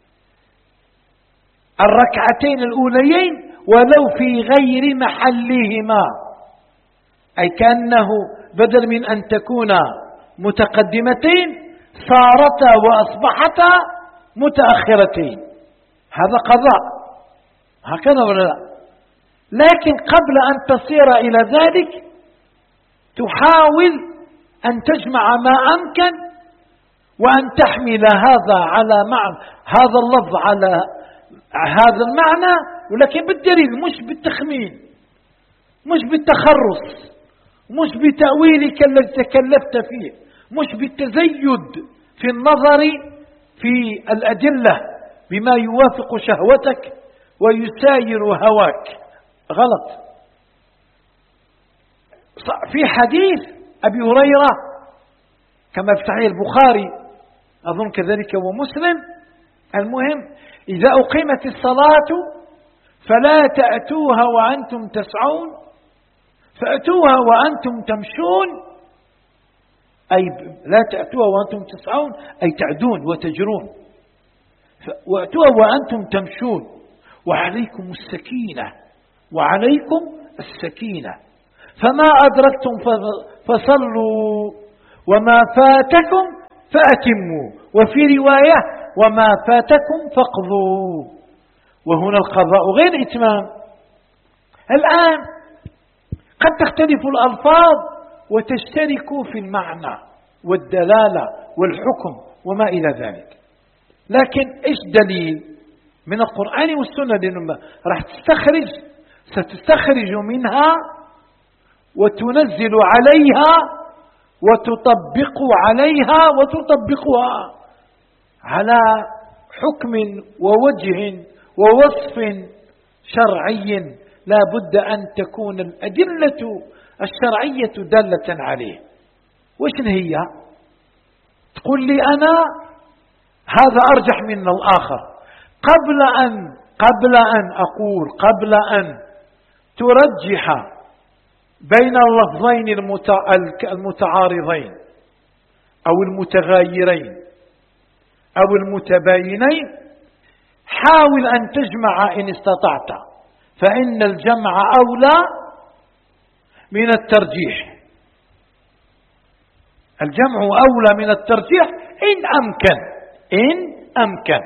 الركعتين الأوليين ولو في غير محلهما، أي كأنه بدل من أن تكونا متقدمتين صارتا وأصبحتا متأخرتين، هذا قضاء، هكذا ولا لا؟ لكن قبل أن تصير إلى ذلك تحاول أن تجمع ما أمكن وأن تحمل هذا على معنى هذا اللفظ على هذا المعنى، ولكن بالدليل مش بالتخمين، مش بالتخرص، مش بتأويلك الذي تكلفت فيه، مش بالتزيد في النظر في الأدلة بما يوافق شهوتك ويساير هواك، غلط. في حديث أبي هريرة كما في صحيح البخاري أظن كذلك ومسلم، المهم إذا أقيمت الصلاة فلا تأتوها وأنتم تسعون فأتوها وأنتم تمشون، أي لا تأتوها وأنتم تسعون أي تعدون وتجرون، وأتوها وأنتم تمشون وعليكم السكينة وعليكم السكينة، فما أدركتم فصلوا وما فاتكم فأتموا، وفي رواية وما فاتكم فاقضوا. وهنا القضاء غير إتمام. الآن قد تختلف الألفاظ وتشترك في المعنى والدلالة والحكم وما إلى ذلك، لكن إيش دليل من القرآن والسنة؟ لأنه راح تستخرج ستستخرج منها وتنزل عليها وتطبق عليها وتطبقها على حكم ووجه ووصف شرعي لا بد أن تكون الأدلة الشرعية دالة عليه. وش هي؟ تقول لي أنا هذا أرجح من الآخر. قبل أن قبل أن أقول قبل أن ترجح بين اللفظين المتعارضين أو المتغايرين أو المتباينين، حاول أن تجمع إن استطعت، فإن الجمع أولى من الترجيح. الجمع أولى من الترجيح إن أمكن إن أمكن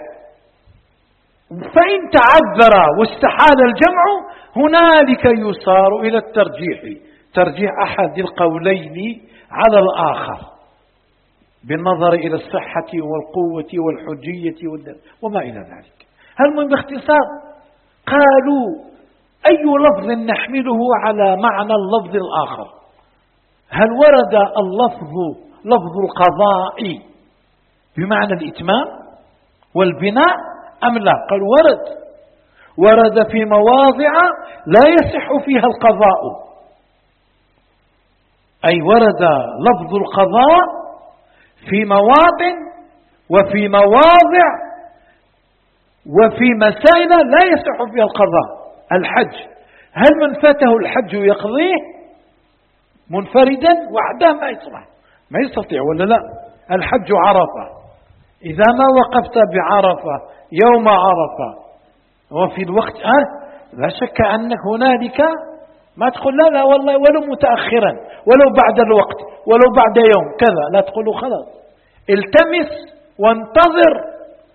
فإن تعذر واستحال الجمع هنالك يصار إلى الترجيح، ترجيح أحد القولين على الآخر بالنظر إلى الصحة والقوة والحجية وما إلى ذلك. هل باختصار قالوا أي لفظ نحمله على معنى اللفظ الآخر؟ هل ورد اللفظ لفظ القضاء بمعنى الإتمام والبناء أم لا؟ قال ورد ورد في مواضع لا يصح فيها القضاء، أي ورد لفظ القضاء في مواطن وفي مواضع وفي مسائل لا يصح فيها القضاء. الحج، هل من فاته الحج يقضيه منفردا وحده؟ ما يصلح ما يستطيع ولا لا؟ الحج عرفة، إذا ما وقفت بعرفة يوم عرفة وفي الوقت أه لا شك أنك هنالك ما تقول لا لا والله ولو متأخرا ولو بعد الوقت ولو بعد يوم كذا، لا تقولوا خلاص التمس وانتظر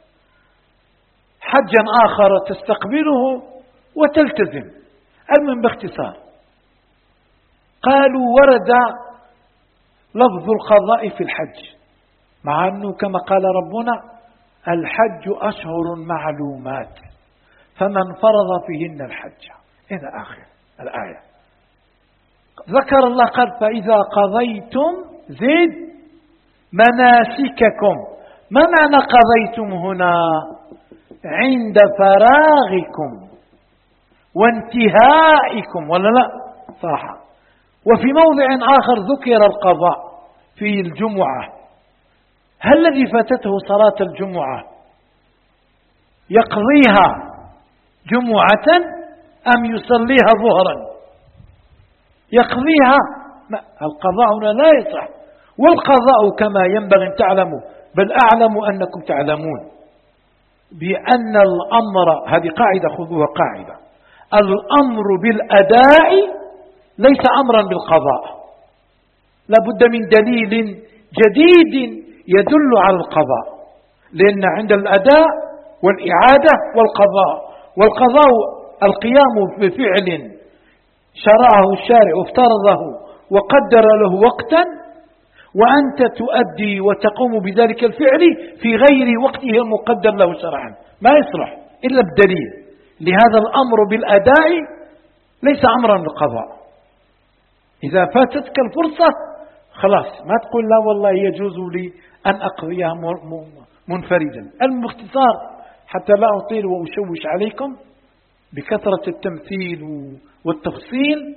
حجا آخر تستقبله وتلتزم. المهم باختصار قالوا ورد لفظ القضاء في الحج، مع أنه كما قال ربنا الحج أشهر معلومات فمن فرض فيهن الحج إلى آخر الآية. ذكر الله قال فإذا قضيتم زد مناسككم. ما معنى قضيتم هنا؟ عند فراغكم وانتهائكم ولا لا؟ صح. وفي موضع آخر ذكر القضاء في الجمعة. هل الذي فاتته صلاة الجمعة يقضيها جمعة أم يصليها ظهرا؟ يقضيها. القضاء هنا لا يصح. والقضاء كما ينبغي أن تعلموا، بل أعلم أنكم تعلمون بأن الأمر، هذه قاعدة خذوها قاعدة، الأمر بالأداء ليس أمرا بالقضاء، لابد من دليل جديد يدل على القضاء، لأن عند الأداء والإعادة والقضاء، والقضاء القيام بفعل شرعه الشارع وافترضه وقدر له وقتا، وأنت تؤدي وتقوم بذلك الفعل في غير وقته المقدر له شرعا، ما يصلح إلا بدليل. لهذا الأمر بالأداء ليس أمرا بالقضاء. إذا فاتتك الفرصة خلاص ما تقول لا والله يجوز لي أن أقضيها منفردا. المختصار حتى لا أطيل وأشوش عليكم بكثرة التمثيل والتفصيل،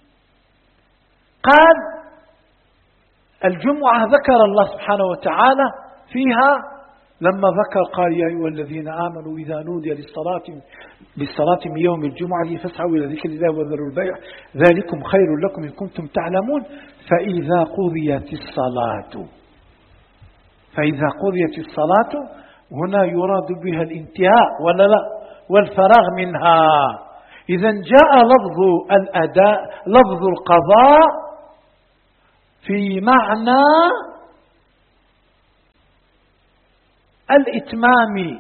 قال الجمعة ذكر الله سبحانه وتعالى فيها لما ذكر قال يا أيها الذين آمنوا إذا نودي للصلاة للصلاة من يوم الجمعة فاسعوا إلى ذكر الله وذروا البيع ذلكم خير لكم إن كنتم تعلمون فإذا قضيت الصلاة فإذا قضيت الصلاة هنا يراد بها الانتهاء ولا لا والفراغ منها، إذا جاء لفظ الأداء لفظ القضاء في معنى الإتمام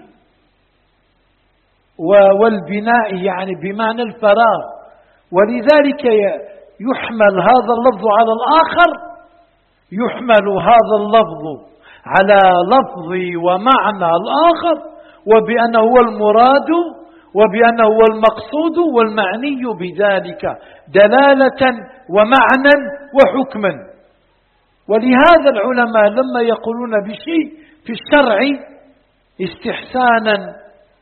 والبناء، يعني بمعنى الفراغ، ولذلك يحمل هذا اللفظ على الآخر، يحمل هذا اللفظ على لفظ ومعنى الآخر، وبأنه هو المراد وبأنه هو المقصود والمعني بذلك دلالة ومعنى وحكما. ولهذا العلماء لما يقولون بشيء في الشرع استحسانا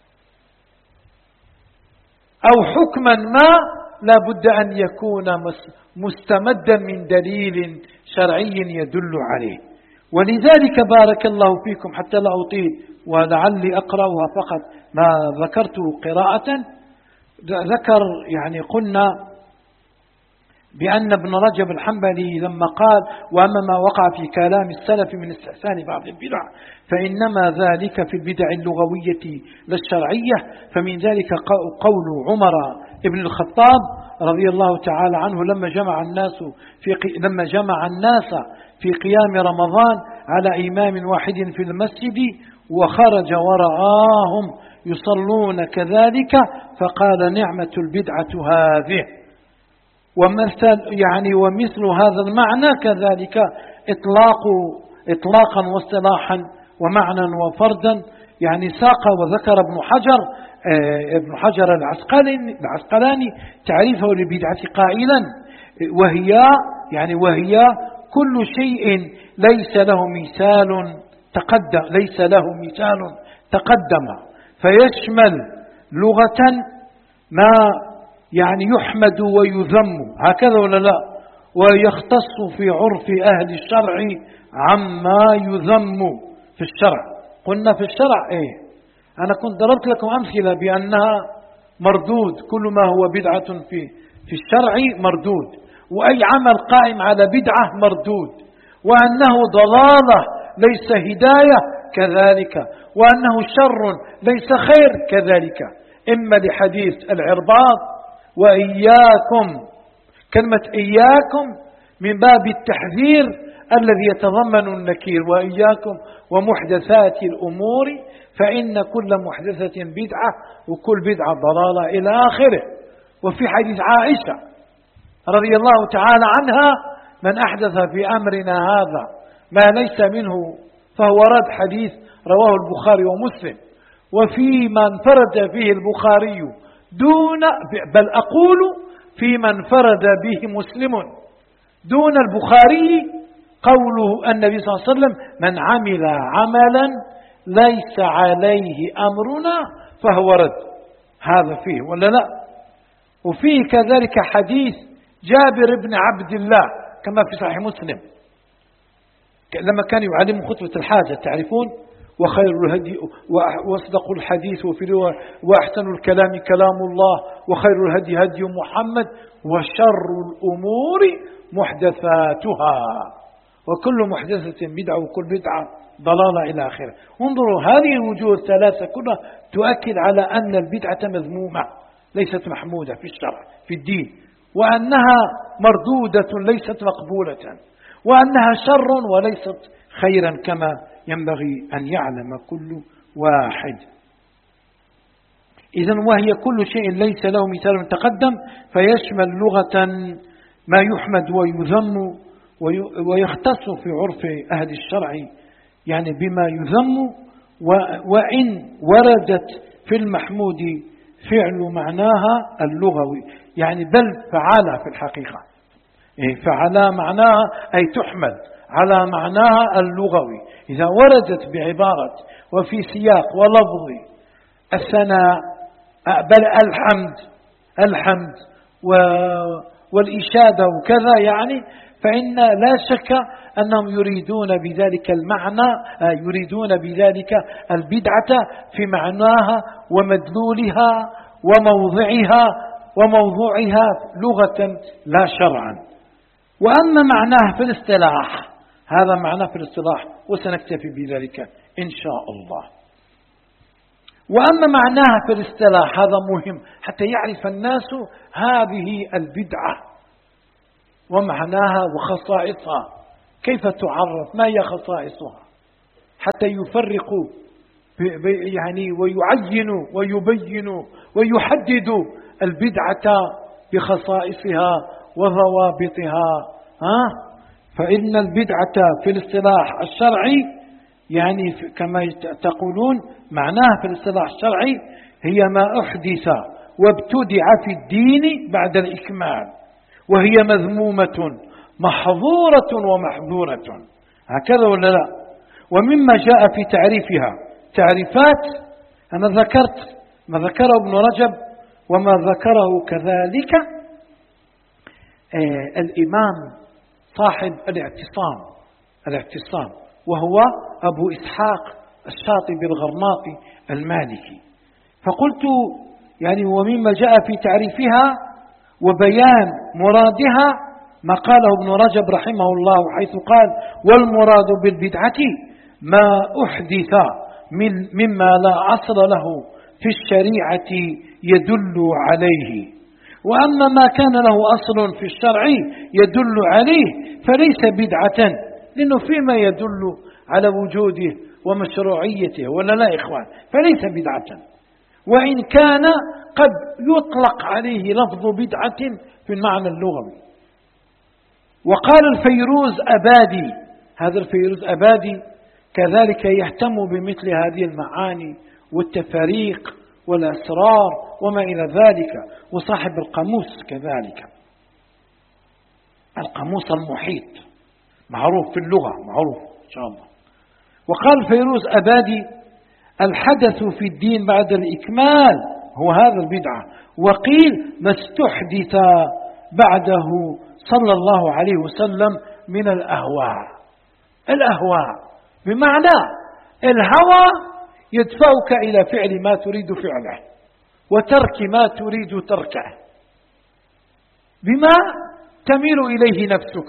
أو حكما ما لا بد أن يكون مستمدا من دليل شرعي يدل عليه. ولذلك بارك الله فيكم حتى لا أطيل ولعلي أقرأها فقط ما ذكرته قراءة، ذكر يعني قلنا بأن ابن رجب الحنبلي لما قال وأما ما وقع في كلام السلف من استحسان بعض البدع فإنما ذلك في البدع اللغوية لا الشرعية، فمن ذلك قول عمر ابن الخطاب رضي الله تعالى عنه لما جمع الناس في لما جمع الناس في قيام رمضان على إمام واحد في المسجد وخرج ورآهم يصلون كذلك فقال نعمة البدعة هذه. ومثل يعني ومثل هذا المعنى كذلك إطلاق إطلاقا واصطلاحا ومعنى وفردا، يعني ساق وذكر ابن حجر ابن حجر العسقلاني العسقلاني تعريفه للبدعة قائلا وهي يعني وهي كل شيء ليس له مثال تقدم ليس له مثال تقدم، فيشمل لغة ما يعني يحمد ويذم هكذا ولا لا، ويختص في عرف أهل الشرع عما يذم في الشرع. قلنا في الشرع ايه، أنا كنت ضربت لكم أمثلة بأنها مردود، كل ما هو بدعة في في الشرع مردود، وأي عمل قائم على بدعة مردود، وأنه ضلالة ليس هداية كذلك، وأنه شر ليس خير كذلك. إما لحديث العرباض وإياكم، كلمة إياكم من باب التحذير الذي يتضمن النكير، وإياكم ومحدثات الأمور فإن كل محدثة بدعة وكل بدعة ضلالة إلى آخره. وفي حديث عائشة رضي الله تعالى عنها من أحدث في أمرنا هذا ما ليس منه فهو رد، حديث رواه البخاري ومسلم. وفي من انفرد فيه البخاري دون بل أقول في من انفرد به مسلم دون البخاري قوله النبي صلى الله عليه وسلم من عمل عملا ليس عليه أمرنا فهو رد، هذا فيه ولا لا؟ وفيه كذلك حديث جابر بن عبد الله كما في صحيح مسلم لما كان يعلم خطبة الحاجة تعرفون، وخير الهدي واصدق الحديث وفي رواية واحسن الكلام كلام الله وخير الهدي هدي محمد وشر الأمور محدثاتها وكل محدثة بدعة وكل بدعة ضلالة إلى آخره. انظروا هذه الوجوه الثلاثة كلها تؤكد على أن البدعة مذمومة ليست محمودة في الشرع في الدين، وأنها مردودة ليست مقبولة، وأنها شر وليست خيرا كما ينبغي أن يعلم كل واحد. إذن وهي كل شيء ليس له مثال تقدم، فيشمل لغة ما يحمد ويذم ويختص في عرف أهل الشرع يعني بما يذم، وإن وردت في المحمود فعل معناها اللغوي، يعني بل فعل في الحقيقة فعل معناها أي تحمل على معناها اللغوي إذا وردت بعبارة وفي سياق ولفظ الثناء بل الحمد الحمد والإشادة وكذا، يعني فإن لا شك أنهم يريدون بذلك المعنى يريدون بذلك البدعة في معناها ومدلولها وموضعها وموضوعها لغة لا شرعا. وأما معناه في الاصطلاح هذا معناه في الاصطلاح وسنكتفي بذلك إن شاء الله. وأما معناها في الاصطلاح هذا مهم حتى يعرف الناس هذه البدعة ومعناها وخصائصها، كيف تعرف، ما هي خصائصها، حتى يفرقوا يعني ويعينوا ويبينوا ويحددوا البدعة بخصائصها وضوابطها. ها؟ فإن البدعة في الاصطلاح الشرعي يعني كما تقولون معناها في الاصطلاح الشرعي هي ما أحدث وابتدع في الدين بعد الإكمال، وهي مذمومة محظورة ومحظورة، هكذا ولا لا؟ ومما جاء في تعريفها تعريفات أنا ذكرت ما ذكره ابن رجب وما ذكره كذلك آه الإمام صاحب الاعتصام الاعتصام وهو أبو إسحاق الشاطبي الغرناطي المالكي. فقلت يعني ومما جاء في تعريفها وبيان مرادها ما قاله ابن رجب رحمه الله حيث قال: والمراد بالبدعة ما أحدث من مما لا أصل له في الشريعة يدل عليه، وأما ما كان له أصل في الشرع يدل عليه فليس بدعة، لأنه فيما يدل على وجوده ومشروعيته، ولا لا إخوان؟ فليس بدعة، وإن كان قد يطلق عليه لفظ بدعة في المعنى اللغوي. وقال الفيروز أبادي، هذا الفيروز أبادي كذلك يهتم بمثل هذه المعاني والتفاريق والأسرار وما إلى ذلك، وصاحب القاموس كذلك، القاموس المحيط معروف في اللغة، معروف إن شاء الله. وقال فيروز أبادي: الحدث في الدين بعد الإكمال هو هذا البدعة، وقيل ما استحدث بعده صلى الله عليه وسلم من الأهواء. الأهواء بمعنى الهوى يدفعك إلى فعل ما تريد فعله وترك ما تريد تركه بما تميل إليه نفسك،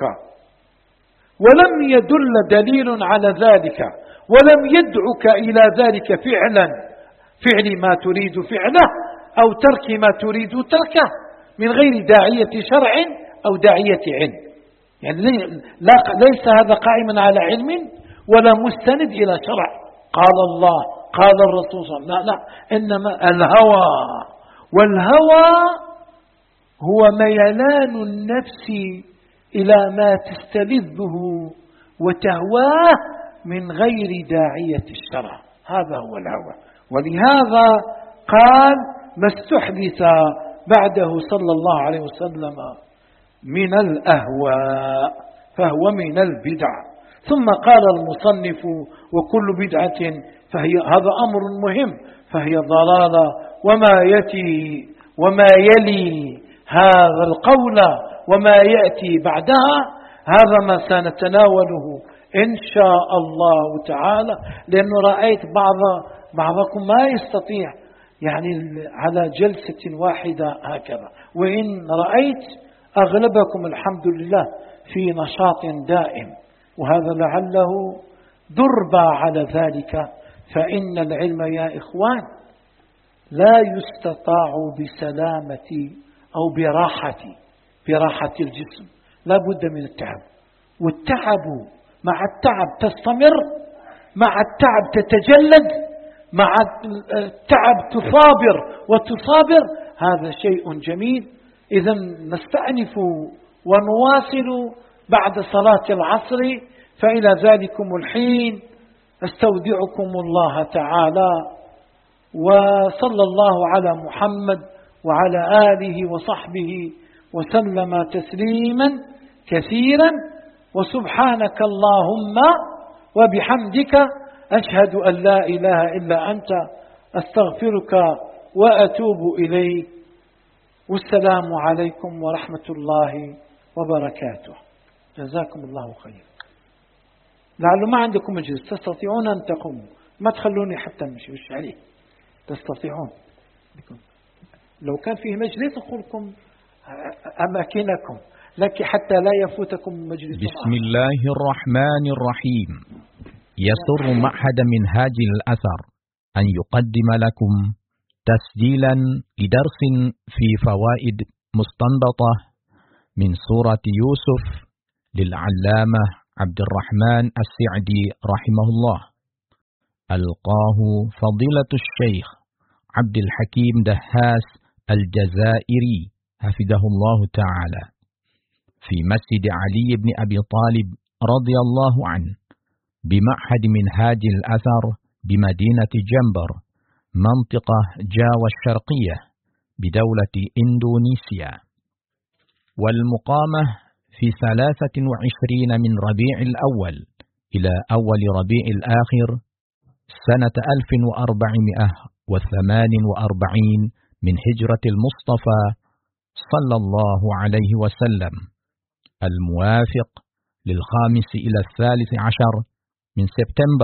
ولم يدل دليل على ذلك ولم يدعك إلى ذلك فعلا فعل ما تريد فعله أو ترك ما تريد تركه من غير داعية شرع أو داعية علم. يعني ليس هذا قائما على علم ولا مستند إلى شرع قال الله قال الرسول صلى الله عليه وسلم، لا لا، إنما الهوى، والهوى هو ميلان النفس إلى ما تستلذه وتهواه من غير داعية الشرع، هذا هو الهوى. ولهذا قال ما استحدث بعده صلى الله عليه وسلم من الأهواء فهو من البدع. ثم قال المصنف: وكل بدعة فهي، هذا أمر مهم، فهي ضلالة. وما يأتي وما يلي هذا القول وما يأتي بعدها هذا ما سنتناوله إن شاء الله تعالى، لأنه رأيت بعض بعضكم ما يستطيع يعني على جلسة واحدة هكذا، وإن رأيت أغلبكم الحمد لله في نشاط دائم، وهذا لعله دربا على ذلك. فإن العلم يا إخوان لا يستطاع بسلامة أو براحة براحة الجسم، لا بد من التعب، والتعب مع التعب تستمر، مع التعب تتجلد، مع التعب تصابر وتصابر، هذا شيء جميل. إذا نستأنف ونواصل بعد صلاة العصر، فإلى ذلكم الحين استودعكم الله تعالى، وصلى الله على محمد وعلى آله وصحبه وسلم تسليما كثيرا. وسبحانك اللهم وبحمدك أشهد أن لا إله إلا أنت أستغفرك وأتوب إليك. والسلام عليكم ورحمة الله وبركاته. جزاكم الله خير. لعله ما عندكم مجلس تستطيعون أن تقوموا، ما تخلوني حتى نمشي، وش عليه تستطيعون. لو كان فيه مجلس أقول لكم أماكنكم، لكن حتى لا يفوتكم مجلس. بسم الله الرحمن الرحيم. يسر معهد منهاج الأثر أن يقدم لكم تسجيلا لدرس في فوائد مستنبطة من سورة يوسف للعلامة عبد الرحمن السعدي رحمه الله، ألقاه فضيلة الشيخ عبد الحكيم دهاس الجزائري حفظه الله تعالى في مسجد علي بن أبي طالب رضي الله عنه بمعهد منهاج الأثر بمدينة جنبر منطقة جاوة الشرقية بدولة إندونيسيا، والمقامة في ثلاثة وعشرين من ربيع الأول إلى أول ربيع الآخر سنة ألف وأربعمائة وثمان وأربعين من هجرة المصطفى صلى الله عليه وسلم، الموافق للخامس إلى الثالث عشر من سبتمبر